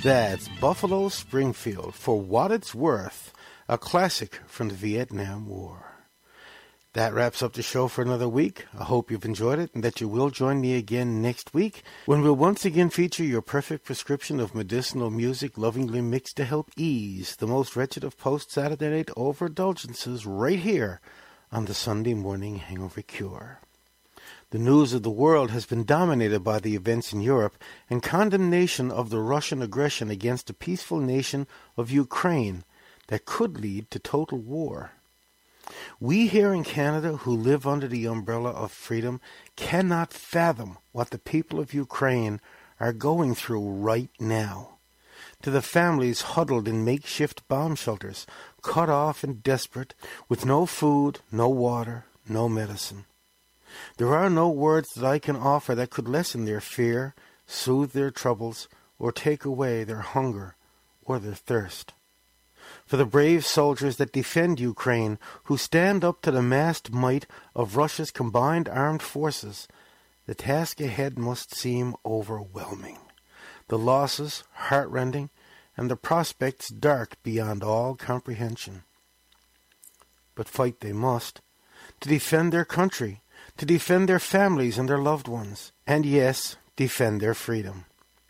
That's Buffalo Springfield, For What It's Worth, a classic from the Vietnam War. That wraps up the show for another week. I hope you've enjoyed it and that you will join me again next week when we'll once again feature your perfect prescription of medicinal music lovingly mixed to help ease the most wretched of post-Saturday night overindulgences right here on the Sunday Morning Hangover Cure. The news of the world has been dominated by the events in Europe and condemnation of the Russian aggression against the peaceful nation of Ukraine that could lead to total war. We here in Canada who live under the umbrella of freedom cannot fathom what the people of Ukraine are going through right now. To the families huddled in makeshift bomb shelters, cut off and desperate, with no food, no water, no medicine. There are no words that I can offer that could lessen their fear, soothe their troubles, or take away their hunger or their thirst. For the brave soldiers that defend Ukraine, who stand up to the massed might of Russia's combined armed forces, the task ahead must seem overwhelming. The losses heartrending, and the prospects dark beyond all comprehension. But fight they must, to defend their country, to defend their families and their loved ones, and yes, defend their freedom.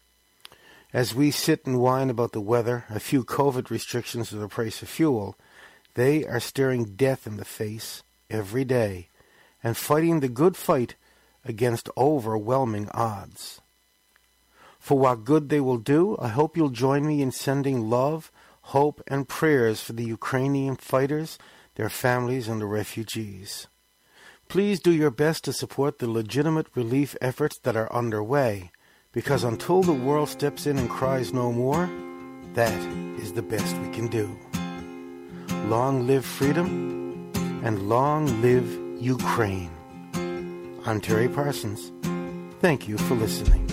As we sit and whine about the weather, a few COVID restrictions or the price of fuel, they are staring death in the face every day and fighting the good fight against overwhelming odds. For what good they will do, I hope you'll join me in sending love, hope, and prayers for the Ukrainian fighters, their families, and the refugees. Please do your best to support the legitimate relief efforts that are underway, because until the world steps in and cries no more, that is the best we can do. Long live freedom, and long live Ukraine. I'm Terry Parsons. Thank you for listening.